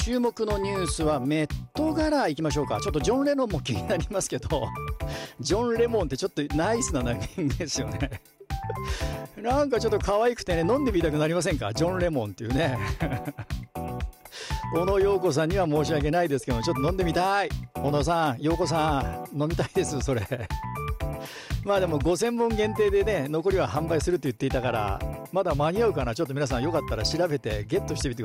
注目のニュースはメット柄いきましょうか。ちょっとジョン・レノンも気になりますけど、ジョン・レモンってちょっとナイスな名前ですよね。なんかちょっと可愛くてね、飲んでみたくなりませんか、ジョン・レモンっていうね。小野陽子さんには申し訳ないですけど、ちょっと飲んでみたい。小野さん、陽子さん、飲みたいです、それ。まあでも5000本限定でね、残りは販売するって言っていたから、まだ間に合うかな。ちょっと皆さんよかったら調べてゲットしてみてください。